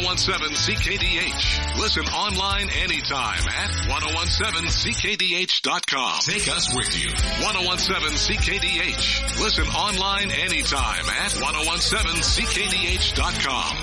1017 CKDH. Listen online anytime at 1017CKDH.com. Take us with you. 1017 CKDH. Listen online anytime at 1017CKDH.com.